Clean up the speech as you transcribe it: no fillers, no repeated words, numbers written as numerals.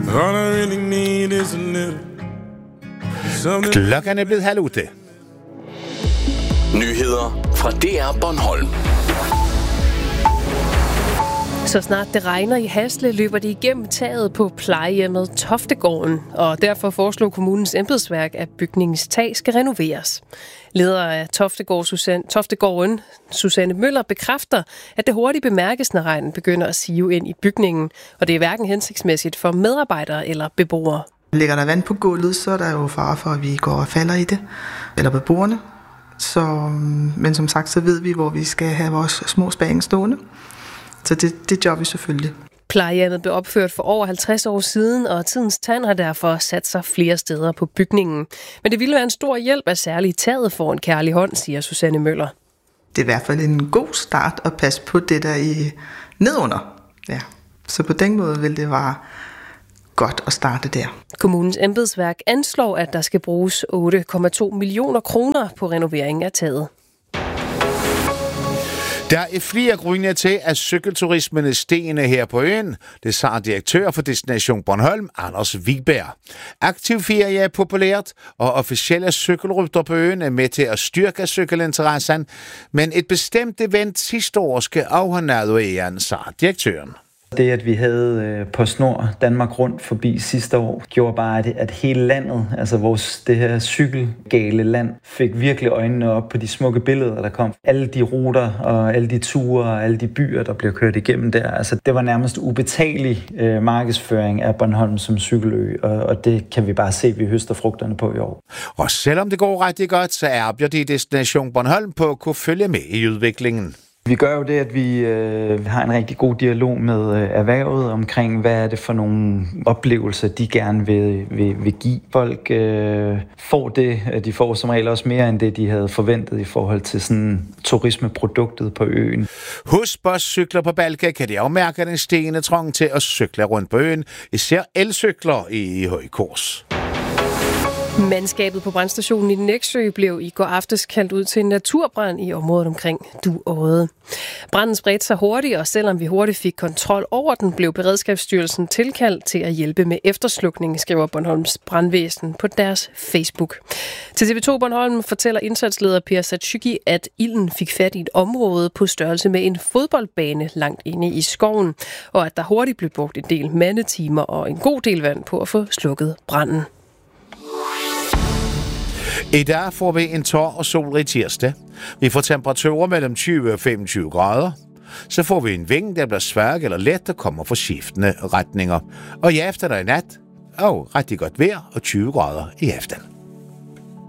All I really need is a little. Klokken er blevet 7:30. Nyheder fra DR Bornholm. Så snart det regner i Hasle, løber de igennem taget på plejehjemmet Toftegården, og derfor foreslog kommunens embedsværk, at bygningens tag skal renoveres. Leder af Toftegården, Susanne Møller, bekræfter, at det hurtigt bemærkes, når regnen begynder at sive ind i bygningen, og det er hverken hensigtsmæssigt for medarbejdere eller beboere. Ligger der vand på gulvet, så er der jo fare for, at vi går og falder i det, eller beboerne. Men som sagt, så ved vi, hvor vi skal have vores små spæringer stående. Så det gør vi selvfølgelig. Plejehjemmet blev opført for over 50 år siden, og tidens tand har derfor sat sig flere steder på bygningen. Men det ville være en stor hjælp, at særligt taget får en kærlig hånd, siger Susanne Møller. Det er i hvert fald en god start at passe på det der i nedunder. Ja. Så på den måde vil det være godt at starte der. Kommunens embedsværk anslår, at der skal bruges 8,2 millioner kroner på renovering af taget. Der er flere grunde til, at cykelturismen er stigende her på øen. Det sagde direktør for Destination Bornholm, Anders Wigberg. Aktiv ferie er populært, og officielle cykelrytter på øen er med til at styrke cykelinteressen. Men et bestemt event sidste år skal afhåndade øen, sagde direktøren. Det, at vi havde PostNord Danmark rundt forbi sidste år, gjorde bare, at hele landet, altså det her cykelgale land, fik virkelig øjnene op på de smukke billeder, der kom. Alle de ruter og alle de ture og alle de byer, der blev kørt igennem der. Altså, det var nærmest ubetagelig markedsføring af Bornholm som cykelø, og det kan vi bare se, at vi høster frugterne på i år. Og selvom det går rigtig godt, så arbejder de Destination Bornholm på at kunne følge med i udviklingen. Vi gør jo det, at vi har en rigtig god dialog med erhvervet omkring, hvad er det for nogle oplevelser, de gerne vil give. Folk får det, de får som regel også mere end det, de havde forventet i forhold til sådan turismeproduktet på øen. Hos Boss-cykler på Balka kan de afmærke den stigende trang til at cykle rundt på øen, især elcykler i høj kurs. Mandskabet på brandstationen i Nexø blev i går aftes kaldt ud til en naturbrand i området omkring Duodde. Branden spredte sig hurtigt, og selvom vi hurtigt fik kontrol over den, blev Beredskabsstyrelsen tilkaldt til at hjælpe med efterslukning, skriver Bornholms brandvæsen på deres Facebook. Til TV2 Bornholm fortæller indsatsleder Per Satsuki, at ilden fik fat i et område på størrelse med en fodboldbane langt inde i skoven, og at der hurtigt blev brugt en del mandetimer og en god del vand på at få slukket branden. I dag får vi en tør og solrig tirsdag. Vi får temperaturer mellem 20 og 25 grader. Så får vi en vind, der bliver svag eller let og kommer fra skiftende retninger. Og i aften og i nat, rigtig godt vejr og 20 grader i aften.